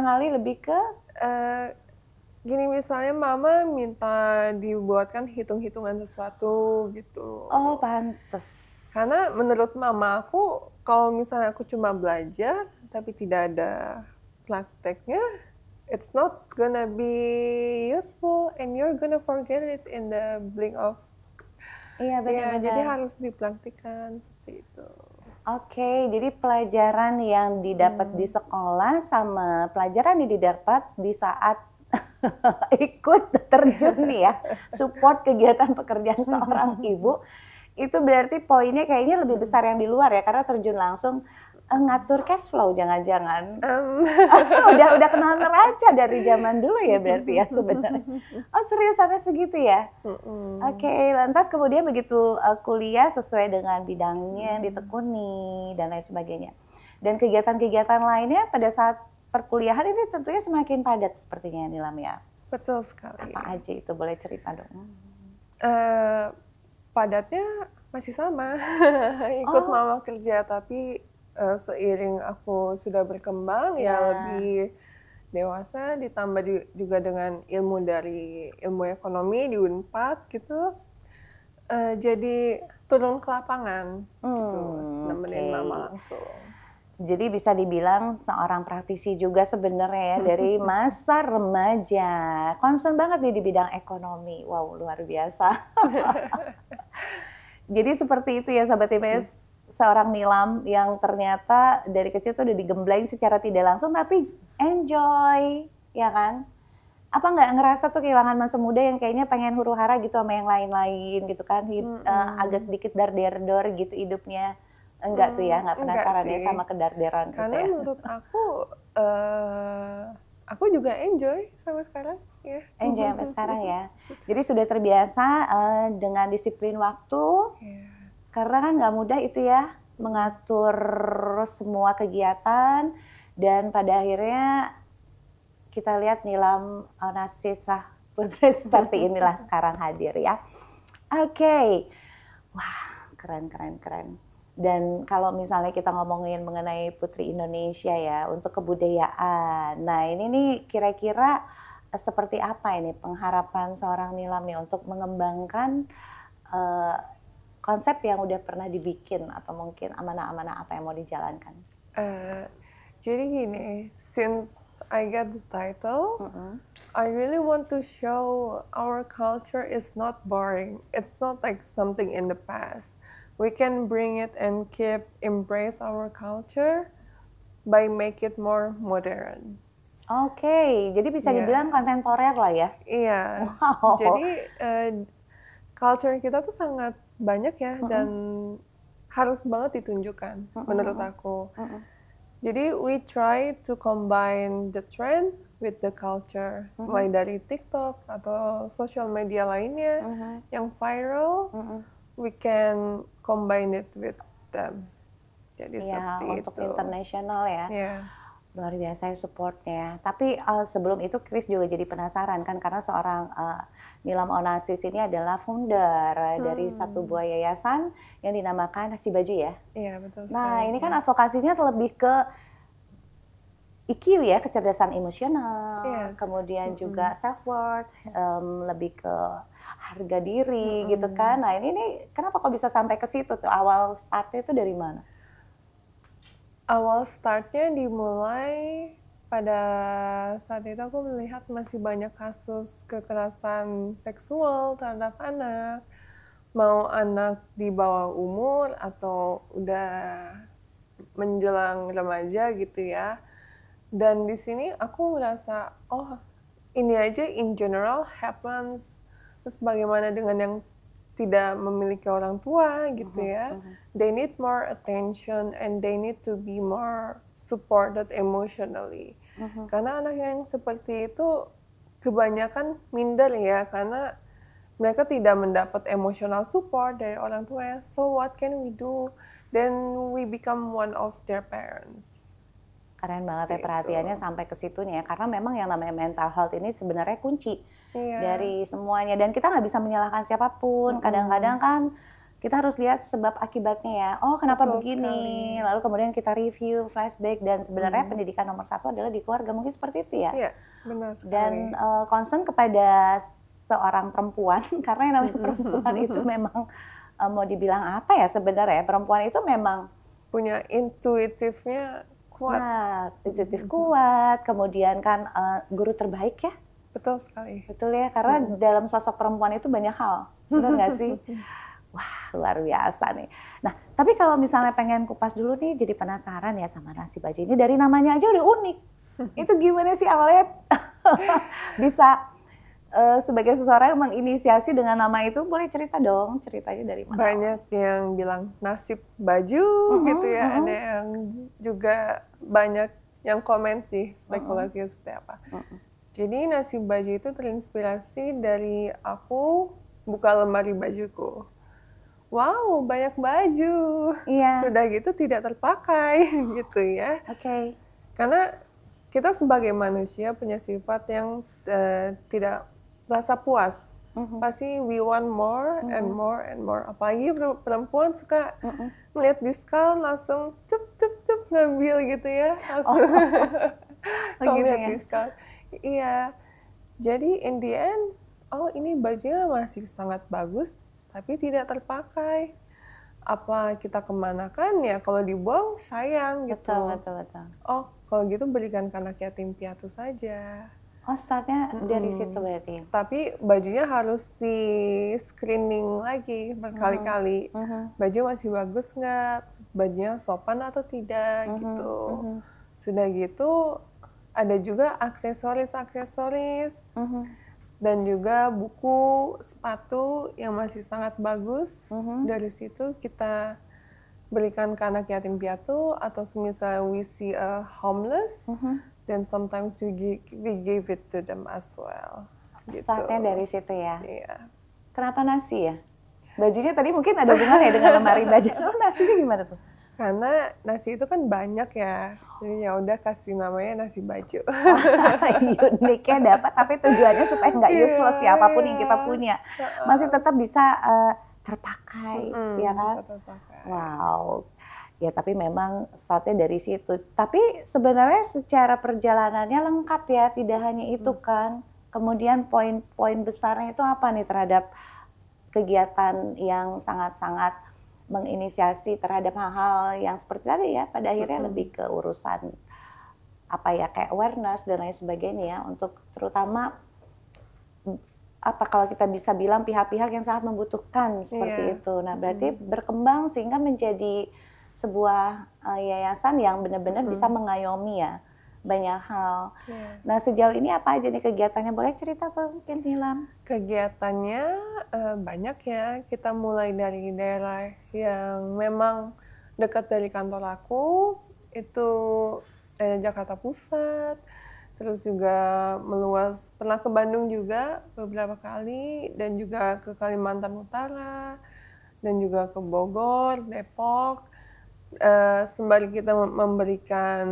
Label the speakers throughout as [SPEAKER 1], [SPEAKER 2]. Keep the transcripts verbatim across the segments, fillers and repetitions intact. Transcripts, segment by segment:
[SPEAKER 1] barangkali lebih ke?
[SPEAKER 2] Uh, gini misalnya mama minta dibuatkan hitung-hitungan sesuatu gitu.
[SPEAKER 1] Oh pantes.
[SPEAKER 2] Karena menurut mama aku kalau misalnya aku cuma belajar tapi tidak ada prakteknya, it's not gonna be useful and you're gonna forget it in the blink of.
[SPEAKER 1] Iya benar-benar.
[SPEAKER 2] Ya, jadi harus dipraktikkan seperti itu.
[SPEAKER 1] Oke, jadi pelajaran yang didapat hmm. di sekolah sama pelajaran yang didapat di saat ikut terjun nih ya, support kegiatan pekerjaan seorang ibu, itu berarti poinnya kayaknya lebih besar yang di luar ya, karena terjun langsung uh, ngatur cash flow jangan-jangan. Um. udah udah kenal neraca dari zaman dulu ya berarti ya sebenarnya. Oh serius sampai segitu ya? Mm-mm. Oke, okay, lantas kemudian begitu uh, kuliah sesuai dengan bidangnya yang ditekuni dan lain sebagainya. Dan kegiatan-kegiatan lainnya pada saat perkuliahan ini tentunya semakin padat sepertinya Nilam ya.
[SPEAKER 2] Betul sekali.
[SPEAKER 1] Apa aja itu boleh cerita dong?
[SPEAKER 2] Uh, padatnya masih sama, ikut oh. mama kerja tapi uh, seiring aku sudah berkembang yeah. ya lebih dewasa ditambah di, juga dengan ilmu dari ilmu ekonomi di Unpad gitu, uh, jadi turun ke lapangan hmm, gitu, nemenin okay. mama langsung.
[SPEAKER 1] Jadi bisa dibilang seorang praktisi juga sebenarnya ya dari masa remaja. Concern banget nih di bidang ekonomi. Wow, luar biasa. Jadi seperti itu ya Sobat I P S, seorang Nilam yang ternyata dari kecil tuh udah digembleng secara tidak langsung tapi enjoy, ya kan? Apa nggak ngerasa tuh kehilangan masa muda yang kayaknya pengen huru-hara gitu sama yang lain-lain gitu kan? Hid, mm -hmm. uh, agak sedikit dar-der-dor gitu hidupnya. Enggak tuh ya, nggak penasaran ya sama kedarderan
[SPEAKER 2] karena
[SPEAKER 1] gitu ya.
[SPEAKER 2] Menurut aku, uh, aku juga enjoy sampai sekarang. Yeah.
[SPEAKER 1] Enjoy sampai sekarang ya. Jadi sudah terbiasa uh, dengan disiplin waktu, yeah. karena kan nggak mudah itu ya, mengatur semua kegiatan, dan pada akhirnya kita lihat Nilam Onasisah Putri seperti inilah sekarang hadir ya. Oke, okay. Wah keren keren keren. Dan kalau misalnya kita ngomongin mengenai Putri Indonesia ya, untuk kebudayaan. Nah ini nih kira-kira seperti apa ini pengharapan seorang Nilam nih untuk mengembangkan uh, konsep yang udah pernah dibikin atau mungkin amanah-amanah apa yang mau dijalankan?
[SPEAKER 2] Uh, jadi gini, since I get the title, mm-hmm. I really want to show our culture is not boring. It's not like something in the past. We can bring it and keep embrace our culture by make it more modern.
[SPEAKER 1] Oke, okay, jadi bisa yeah. dibilang kontemporer lah ya?
[SPEAKER 2] Iya. Wow. Jadi uh, culture kita tuh sangat banyak ya uh-uh. dan harus banget ditunjukkan uh-uh. menurut aku. Uh-uh. Jadi we try to combine the trend with the culture, uh-uh. mulai dari TikTok atau social media lainnya uh-uh. yang viral. Uh-uh. We can combine it with them. Jadi
[SPEAKER 1] ya,
[SPEAKER 2] seperti
[SPEAKER 1] untuk
[SPEAKER 2] itu.
[SPEAKER 1] internasional ya.
[SPEAKER 2] Yeah.
[SPEAKER 1] Luar biasa ya supportnya. Tapi uh, sebelum itu Chris juga jadi penasaran kan karena seorang uh, Nilam Onasis ini adalah founder hmm. dari satu buah yayasan yang dinamakan Nasi Baju ya.
[SPEAKER 2] Iya betul.
[SPEAKER 1] Nah
[SPEAKER 2] sekali,
[SPEAKER 1] ini
[SPEAKER 2] ya.
[SPEAKER 1] kan advokasinya lebih ke I Q ya, kecerdasan emosional, yes. kemudian mm-hmm. juga self worth, um, lebih ke harga diri mm-hmm. gitu kan. Nah ini nih kenapa kok bisa sampai ke situ tuh? Awal startnya itu dari mana?
[SPEAKER 2] Awal startnya dimulai pada saat itu aku melihat masih banyak kasus kekerasan seksual terhadap anak, mau anak di bawah umur atau udah menjelang remaja gitu ya. Dan di sini aku merasa, oh ini aja in general happens, terus bagaimana dengan yang tidak memiliki orang tua gitu ya. Uh-huh. They need more attention and they need to be more supported emotionally. Uh-huh. Karena anak yang seperti itu kebanyakan minder ya, karena mereka tidak mendapat emotional support dari orang tua. So what can we do? Then we become one of their parents.
[SPEAKER 1] Keren banget ya perhatiannya sampai ke situ nih ya, karena memang yang namanya mental health ini sebenarnya kunci iya. dari semuanya, dan kita nggak bisa menyalahkan siapapun. Mm-hmm. Kadang-kadang kan kita harus lihat sebab akibatnya ya. Oh, kenapa
[SPEAKER 2] Betul
[SPEAKER 1] begini?
[SPEAKER 2] sekali.
[SPEAKER 1] Lalu kemudian kita review, flashback, dan sebenarnya
[SPEAKER 2] Hmm.
[SPEAKER 1] pendidikan nomor satu adalah di keluarga. Mungkin seperti itu ya.
[SPEAKER 2] Iya, benar sekali.
[SPEAKER 1] Dan uh, concern kepada seorang perempuan, karena yang namanya perempuan itu memang uh, mau dibilang apa ya sebenarnya? Perempuan itu memang
[SPEAKER 2] punya intuitifnya kuat.
[SPEAKER 1] Nah, intuitif kuat. Kemudian kan uh, guru terbaik ya.
[SPEAKER 2] Betul sekali.
[SPEAKER 1] Betul ya, karena
[SPEAKER 2] Hmm.
[SPEAKER 1] dalam sosok perempuan itu banyak hal. Benar nggak sih? Wah, luar biasa nih. Nah, tapi kalau misalnya pengen kupas dulu nih, jadi penasaran ya sama nasi baju ini. Dari namanya aja udah unik. Itu gimana sih awalnya bisa uh, sebagai seseorang yang menginisiasi dengan nama itu? Boleh cerita dong, ceritanya dari mana?
[SPEAKER 2] Banyak yang bilang nasib baju
[SPEAKER 1] Mm-mm,
[SPEAKER 2] gitu ya.
[SPEAKER 1] mm-mm.
[SPEAKER 2] Ada yang juga banyak yang komen sih spekulasinya seperti apa.
[SPEAKER 1] Mm-mm.
[SPEAKER 2] Jadi nasib baju itu terinspirasi dari aku buka lemari bajuku. Wow, banyak baju.
[SPEAKER 1] Iya.
[SPEAKER 2] Sudah gitu tidak terpakai gitu ya.
[SPEAKER 1] Oke. Okay.
[SPEAKER 2] Karena kita sebagai manusia punya sifat yang uh, tidak merasa puas. Mm-hmm. Pasti we want more mm-hmm. and more and more. Apalagi perempuan suka mm-hmm. ngeliat diskon langsung cep cep cep ngambil gitu ya. Langsung oh. Kalau
[SPEAKER 1] gitu
[SPEAKER 2] lihat
[SPEAKER 1] ya?
[SPEAKER 2] diskon. Iya. Jadi in the end, oh ini bajunya masih sangat bagus tapi tidak terpakai. Apa kita kemanakan ya? Kalau dibuang sayang gitu.
[SPEAKER 1] Betul, betul, betul.
[SPEAKER 2] Oh, kalau gitu berikan ke anak yatim piatu saja.
[SPEAKER 1] Oh, startnya mm-hmm. dari situ berarti.
[SPEAKER 2] Tapi bajunya harus di screening lagi berkali-kali. Mm-hmm. Baju masih bagus nggak? Terus bajunya sopan atau tidak mm-hmm. gitu. Mm-hmm. Sudah gitu ada juga aksesoris-aksesoris. Mm-hmm. Dan juga buku, sepatu yang masih sangat bagus. Mm-hmm. Dari situ kita berikan ke anak yatim piatu atau semisal we see a homeless, mm-hmm. then sometimes we give, we give it to them as well.
[SPEAKER 1] Startnya gitu. Dari situ ya?
[SPEAKER 2] Iya.
[SPEAKER 1] Kenapa nasi ya? Bajunya tadi mungkin ada hubungannya dengan lemari baju. Oh, nasinya gimana tuh?
[SPEAKER 2] Karena nasi itu kan banyak ya, jadi ya udah kasih namanya nasi baju.
[SPEAKER 1] Uniknya dapat, tapi tujuannya supaya nggak useless yeah, ya, apapun yeah. yang kita punya masih tetap bisa uh, terpakai, mm, ya kan?
[SPEAKER 2] Bisa terpakai.
[SPEAKER 1] Wow, ya tapi memang startnya dari situ. Tapi sebenarnya secara perjalanannya lengkap ya, tidak hanya itu kan. Kemudian poin-poin besarnya itu apa nih terhadap kegiatan yang sangat-sangat menginisiasi terhadap hal-hal yang seperti tadi ya, pada akhirnya mm-hmm. lebih ke urusan apa ya, kayak awareness dan lain sebagainya ya, untuk terutama apa kalau kita bisa bilang pihak-pihak yang sangat membutuhkan seperti yeah. itu. Nah berarti mm-hmm. berkembang sehingga menjadi sebuah uh, yayasan yang benar-benar mm-hmm. bisa mengayomi ya banyak hal. Yeah. Nah sejauh ini apa aja nih kegiatannya? Boleh cerita mungkin Nilam?
[SPEAKER 2] Kegiatannya uh, banyak ya. Kita mulai dari daerah yang memang dekat dari kantor aku, itu daerah Jakarta Pusat. Terus juga meluas, pernah ke Bandung juga beberapa kali, dan juga ke Kalimantan Utara, dan juga ke Bogor, Depok. Uh, sembari kita memberikan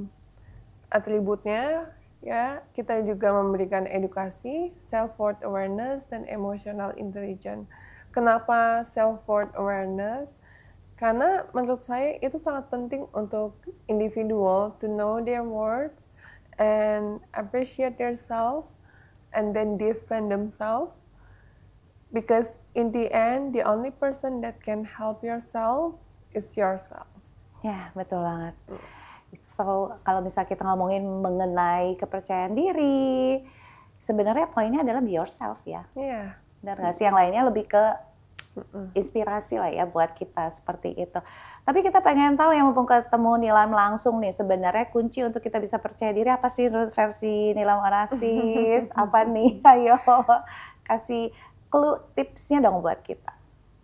[SPEAKER 2] atributnya, ya, kita juga memberikan edukasi, self-worth awareness, dan emotional intelligence. Kenapa self-worth awareness? Karena menurut saya itu sangat penting untuk individual to know their worth and appreciate themselves and then defend themselves. Because in the end, the only person that can help yourself is yourself.
[SPEAKER 1] Ya, betul banget. So, kalau misalnya kita ngomongin mengenai kepercayaan diri, sebenarnya poinnya adalah be yourself ya.
[SPEAKER 2] Iya. Yeah.
[SPEAKER 1] Dan nggak sih, yang lainnya lebih ke inspirasi lah ya buat kita seperti itu. Tapi kita pengen tahu, yang mumpung ketemu Nilam langsung nih, sebenarnya kunci untuk kita bisa percaya diri apa sih menurut versi Nilam Onassis? Apa nih? Ayo kasih clue, tipsnya dong buat kita.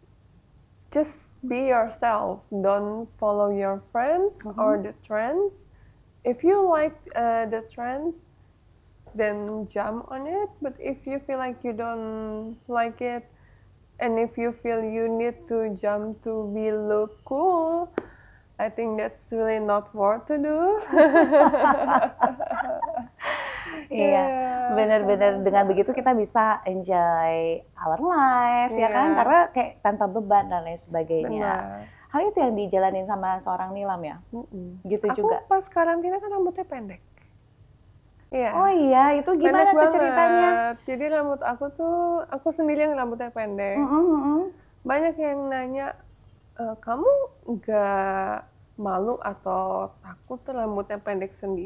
[SPEAKER 2] Just be yourself. Don't follow your friends mm-hmm. or the trends. If you like uh, the trends, then jump on it. But if you feel like you don't like it, and if you feel you need to jump to be look cool, I think that's really not worth to do.
[SPEAKER 1] Iya, Bener-bener dengan begitu kita bisa enjoy our life, ya kan?
[SPEAKER 2] Iya.
[SPEAKER 1] Karena kayak tanpa beban dan lain sebagainya.
[SPEAKER 2] Benar.
[SPEAKER 1] Hal itu yang dijalanin sama seorang Nilam ya?
[SPEAKER 2] Mm-mm.
[SPEAKER 1] Gitu
[SPEAKER 2] Aku
[SPEAKER 1] juga?
[SPEAKER 2] pas karantina kan rambutnya pendek. Iya.
[SPEAKER 1] Oh iya, itu gimana
[SPEAKER 2] Pendek
[SPEAKER 1] tuh ceritanya?
[SPEAKER 2] banget. Jadi rambut aku tuh, aku sendiri yang rambutnya pendek.
[SPEAKER 1] Mm-mm, mm-mm.
[SPEAKER 2] Banyak yang nanya, e, kamu nggak malu atau takut tuh rambutnya pendek sendiri?